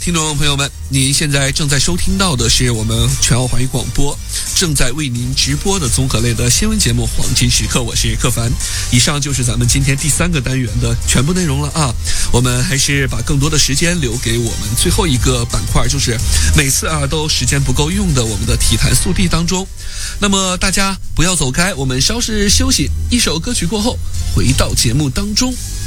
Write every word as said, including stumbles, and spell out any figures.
听众朋友们，您现在正在收听到的是我们全澳华语广播正在为您直播的综合类的新闻节目《黄金时刻》，我是柯凡。以上就是咱们今天第三个单元的全部内容了啊！我们还是把更多的时间留给我们最后一个板块，就是每次啊都时间不够用的我们的体坛速递当中。那么大家不要走开，我们稍事休息，一首歌曲过后回到节目当中。